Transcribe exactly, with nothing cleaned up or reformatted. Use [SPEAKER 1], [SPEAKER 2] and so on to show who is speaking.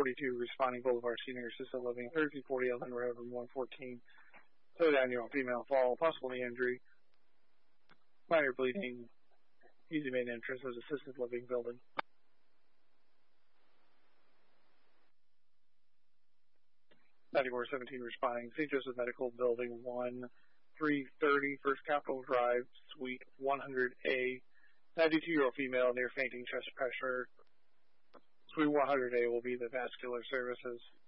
[SPEAKER 1] forty-two, responding Boulevard Senior Assisted Living, thirty-two forty Elton Road, room one fourteen. Third annual female fall, possible knee injury, minor bleeding, easy main entrance of assisted living building. ninety-four seventeen responding, Saint Joseph Medical Building one three thirty, First Capitol Drive, Suite one hundred A, ninety-two-year-old female near fainting chest pressure. Suite one hundred A will be the vascular services.